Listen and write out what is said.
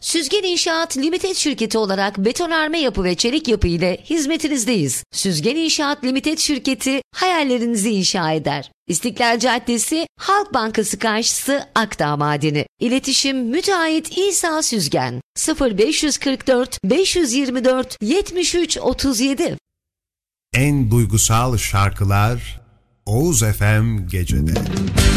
Süzgen İnşaat Limited şirketi olarak betonarme yapı ve çelik yapı ile hizmetinizdeyiz. Süzgen İnşaat Limited şirketi hayallerinizi inşa eder. İstiklal Caddesi, Halk Bankası karşısı, Akdağ Madeni. İletişim müteahhit İsa Süzgen 0544 524 73 37. En duygusal şarkılar Oğuz FM Gece'de.